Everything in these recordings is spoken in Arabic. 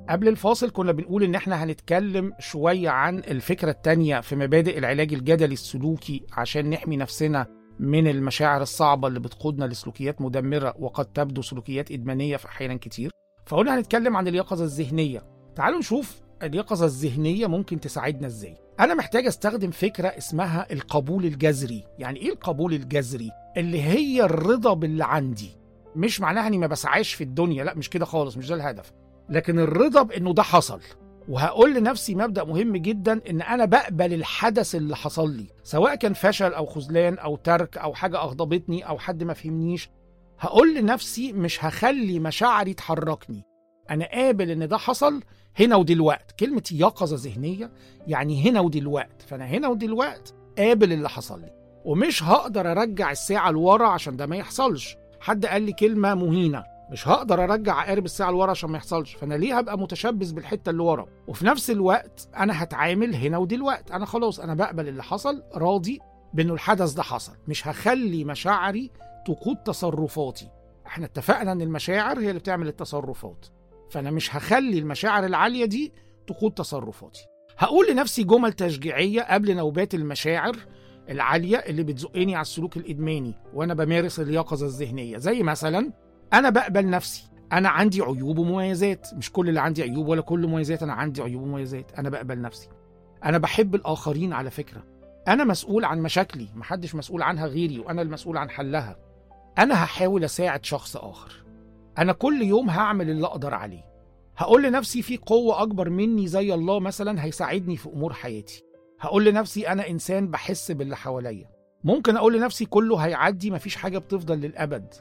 قبل الفاصل كنا بنقول إن إحنا هنتكلم شوية عن الفكرة التانية في مبادئ العلاج الجدلي السلوكي عشان نحمي نفسنا من المشاعر الصعبة اللي بتقودنا لسلوكيات مدمرة وقد تبدو سلوكيات إدمانية في أحيانا كتير. فقلنا هنتكلم عن اليقظة الذهنية. تعالوا نشوف اليقظة الذهنية ممكن تساعدنا إزاي. أنا محتاج أستخدم فكرة اسمها القبول الجذري. يعني إيه القبول الجذري؟ اللي هي الرضا باللي عندي. مش معناها إني ما بسعاش في الدنيا، لا مش كده خالص، مش ده الهدف، لكن الرضا بإنه ده حصل. وهقول لنفسي مبدأ مهم جدا، إن أنا بقبل الحدث اللي حصل لي، سواء كان فشل أو خذلان أو ترك أو حاجة أغضبتني أو حد ما فهمنيش. هقول لنفسي مش هخلي مشاعري تحركني، أنا قابل إن ده حصل هنا ودلوقت. كلمة يقظة ذهنية يعني هنا ودلوقت، فأنا هنا ودلوقت قابل اللي حصل لي، ومش هقدر أرجع الساعة لورا عشان ده ما يحصلش. حد قال لي كلمة مهينة، مش هقدر ارجع عقارب الساعه لورا عشان ما يحصلش، فانا ليه هبقى متشبث بالحته اللي ورا؟ وفي نفس الوقت انا هتعامل هنا ودلوقت، انا خلاص انا بقبل اللي حصل، راضي بانه الحدث ده حصل، مش هخلي مشاعري تقود تصرفاتي. احنا اتفقنا ان المشاعر هي اللي بتعمل التصرفات، فانا مش هخلي المشاعر العاليه دي تقود تصرفاتي. هقول لنفسي جمل تشجيعيه قبل نوبات المشاعر العاليه اللي بتزقني على السلوك الادماني وانا بمارس اليقظه الذهنيه، زي مثلا أنا بقبل نفسي، أنا عندي عيوب ومميزات، مش كل اللي عندي عيوب ولا كل مميزات، أنا عندي عيوب ومميزات، أنا بقبل نفسي. أنا بحب الآخرين على فكرة، أنا مسؤول عن مشاكلي، محدش مسؤول عنها غيري وأنا المسؤول عن حلها. أنا هحاول أساعد شخص آخر، أنا كل يوم هعمل اللي أقدر عليه. هقول لنفسي في قوة أكبر مني زي الله مثلا هيساعدني في أمور حياتي. هقول لنفسي أنا إنسان بحس باللي حواليا. ممكن أقول لنفسي كله هيعدي، مفيش حاجة بتفضل للأبد.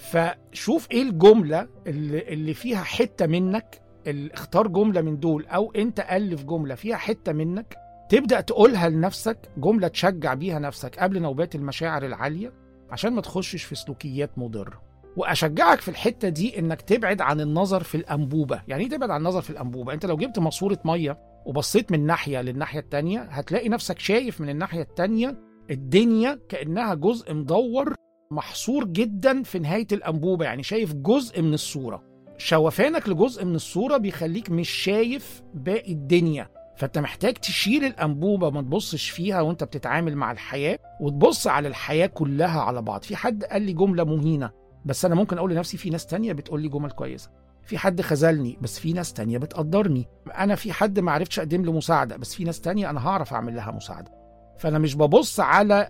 فشوف ايه الجملة اللي فيها حتة منك، اختار جملة من دول او انت ألف جملة فيها حتة منك تبدأ تقولها لنفسك، جملة تشجع بيها نفسك قبل نوبات المشاعر العالية عشان ما تخشش في سلوكيات مضرة. واشجعك في الحتة دي انك تبعد عن النظر في الأنبوبة. يعني ايه تبعد عن النظر في الأنبوبة؟ انت لو جبت ماسورة مية وبصيت من ناحية للناحية التانية هتلاقي نفسك شايف من الناحية التانية الدنيا كأنها جزء مدور محصور جدا في نهاية الأنبوبة، يعني شايف جزء من الصورة. شوفانك لجزء من الصورة بيخليك مش شايف باقي الدنيا، فأنت محتاج تشيل الأنبوبة، ما تبصش فيها وانت بتتعامل مع الحياة، وتبص على الحياة كلها على بعض. في حد قال لي جملة مهينة، بس أنا ممكن أقول لنفسي في ناس تانية بتقول لي جمل كويسة. في حد خذلني بس في ناس تانية بتقدرني. أنا في حد ما عرفتش أقدم له مساعدة بس في ناس تانية أنا هعرف أعمل لها مساعدة. فأنا مش ببص على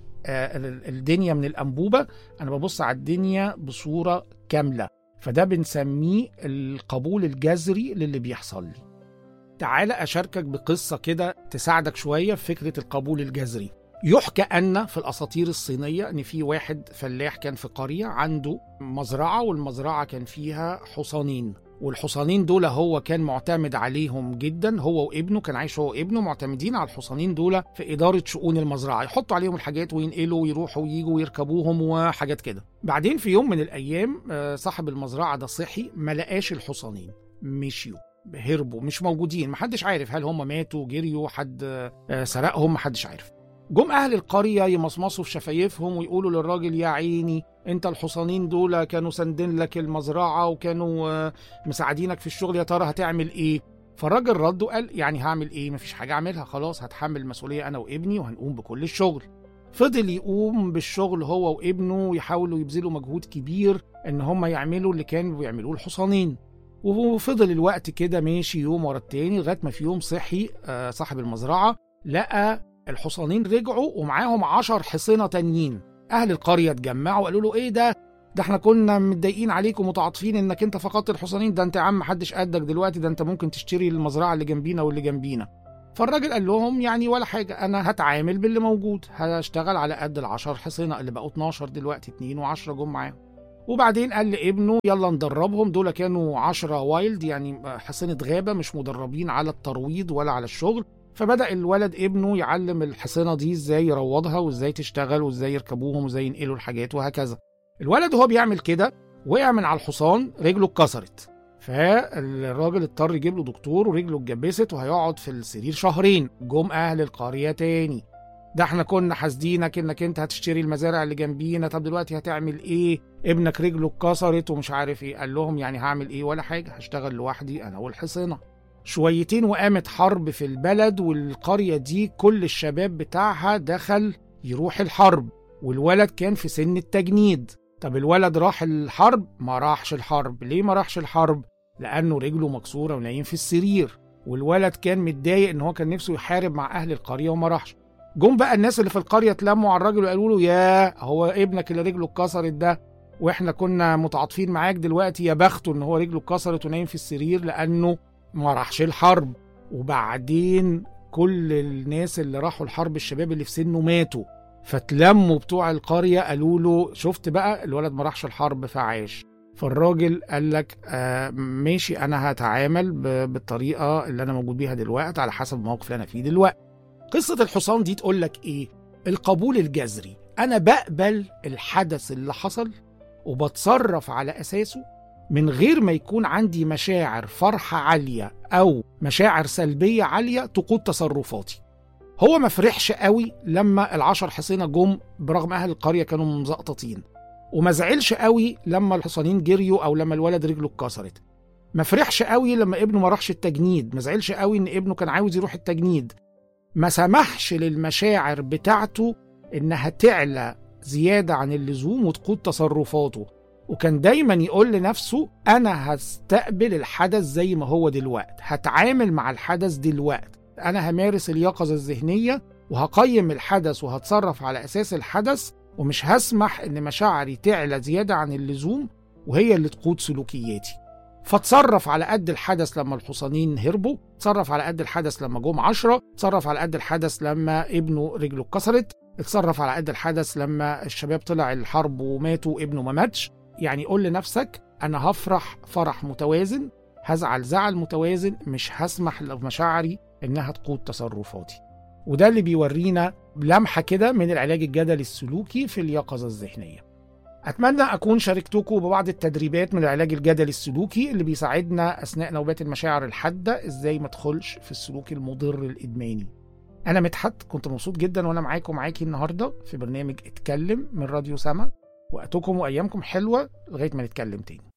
الدنيا من الأنبوبة، أنا ببص على الدنيا بصورة كاملة. فده بنسميه القبول الجذري للي بيحصل لي. تعال أشاركك بقصة كده تساعدك شوية في فكرة القبول الجذري. يحكى أن في الأساطير الصينية أن في واحد فلاح كان في قرية عنده مزرعة، والمزرعة كان فيها حصانين، والحصانين دول هو كان معتمد عليهم جدا، هو وابنه، كان عايش هو وابنه معتمدين على الحصانين دول في إدارة شؤون المزرعة، يحطوا عليهم الحاجات وينقلوا ويروحوا وييجوا ويركبوهم وحاجات كده. بعدين في يوم من الأيام صاحب المزرعة ده صحي ما لقاش الحصانين، مشيوا هربوا مش موجودين، محدش عارف هل هم ماتوا جريوا حد سرقهم، محدش عارف. جم أهل القرية يمصمصوا في شفايفهم ويقولوا للراجل يا عيني انت الحصانين دول كانوا ساندين لك المزرعة وكانوا مساعدينك في الشغل، يا ترى هتعمل ايه؟ فالراجل رد وقال يعني هعمل ايه؟ مفيش حاجة اعملها، خلاص هتحمل المسؤولية انا وابني وهنقوم بكل الشغل. فضل يقوم بالشغل هو وابنه ويحاولوا يبذلوا مجهود كبير ان هم يعملوا اللي كانوا بيعملوه الحصانين. وفضل الوقت كده ماشي يوم ورا التاني لغاية ما في يوم صحي صاحب المزرعة لقى الحصانين رجعوا ومعاهم 10 حصينة تانيين. أهل القرية اتجمعوا وقالوا له إيه ده احنا كنا متضايقين عليك ومتعاطفين إنك أنت فقدت الحصانين، ده أنت يا عم محدش قدك دلوقتي، ده أنت ممكن تشتري المزرعة اللي جنبينا واللي جنبينا. فالراجل قال لهم يعني ولا حاجة، أنا هتعامل باللي موجود، هشتغل على قد 10 حصينة اللي بقوا 12 دلوقتي، 2 و10 جم معاهم. وبعدين قال لابنه يلا ندربهم، دول كانوا 10 وايلد يعني حصينة غابة مش مدربين على الترويض ولا على الشغل. فبدأ الولد ابنه يعلم الحصينة دي ازاي يروضها وازاي تشتغل وازاي يركبوهم وازاي ينقلوا الحاجات وهكذا. الولد وهو بيعمل كده وقع من على الحصان، رجله اتكسرت، فالراجل اضطر يجيب له دكتور ورجله اتجبست وهيقعد في السرير 2 شهر. جم اهل القرية تاني، ده احنا كنا حاسدينك انك انت هتشتري المزارع اللي جنبينا، طب دلوقتي هتعمل ايه؟ ابنك رجله اتكسرت ومش عارف ايه. قال لهم يعني هعمل ايه؟ ولا حاجة، هشتغل لوحدي انا والحصينة. شويتين وقامت حرب في البلد، والقرية دي كل الشباب بتاعها دخل يروح الحرب، والولد كان في سن التجنيد. طب الولد راح الحرب؟ ما راحش الحرب. ليه ما راحش الحرب؟ لأنه رجله مكسورة ونايم في السرير، والولد كان متضايق ان هو كان نفسه يحارب مع أهل القرية وما راحش. جم بقى الناس اللي في القرية اتلموا على الراجل وقالوا له: يا هو ابنك اللي رجله اتكسرت ده واحنا كنا متعاطفين معاك، دلوقتي يا بخته ان هو رجله اتكسرت ونايم في السرير لأنه ما راحش الحرب. وبعدين كل الناس اللي راحوا الحرب الشباب اللي في سنه ماتوا، فتلموا بتوع القرية قالوا له: شفت بقى الولد ما راحش الحرب فعاش. فالراجل قال لك: ماشي، أنا هتعامل بالطريقة اللي أنا موجود بيها دلوقتي على حسب الموقف اللي أنا فيه دلوقتي. قصة الحصان دي تقول لك إيه؟ القبول الجذري. أنا بقبل الحدث اللي حصل وبتصرف على أساسه من غير ما يكون عندي مشاعر فرحة عالية أو مشاعر سلبية عالية تقود تصرفاتي. هو ما فرحش قوي لما ال10 حصينة جم برغم أهل القرية كانوا مزقططين، وما زعلش قوي لما الحصانين جريوا أو لما الولد رجله اتكسرت. ما فرحش قوي لما ابنه ما راحش التجنيد، ما زعلش قوي إن ابنه كان عاوز يروح التجنيد. ما سمحش للمشاعر بتاعته إنها تعلى زيادة عن اللزوم وتقود تصرفاته، وكان دايما يقول لنفسه: أنا هستقبل الحدث زي ما هو دلوقت، هتعامل مع الحدث دلوقت، أنا همارس اليقظة الذهنية وهقيم الحدث وهتصرف على أساس الحدث، ومش هسمح إن مشاعري تعلى زيادة عن اللزوم وهي اللي تقود سلوكياتي. فتصرف على قد الحدث لما الحصانين هربوا، تصرف على قد الحدث لما جم 10، تصرف على قد الحدث لما ابنه رجله اتكسرت، اتصرف على قد الحدث لما الشباب طلع الحرب وماتوا وابنه ما ماتش. يعني قول لنفسك: أنا هفرح فرح متوازن، هزعل زعل متوازن، مش هسمح لمشاعري إنها تقود تصرفاتي. وده اللي بيورينا لمحة كده من العلاج الجدلي السلوكي في اليقظة الذهنية. أتمنى أكون شاركتكم ببعض التدريبات من العلاج الجدلي السلوكي اللي بيساعدنا أثناء نوبات المشاعر الحادة إزاي ما تدخلش في السلوك المضر الإدماني. أنا مدحت، كنت مبسوط جدا وأنا معاكي النهاردة في برنامج اتكلم من راديو سما. وقتكم وأيامكم حلوة لغاية ما نتكلم تاني.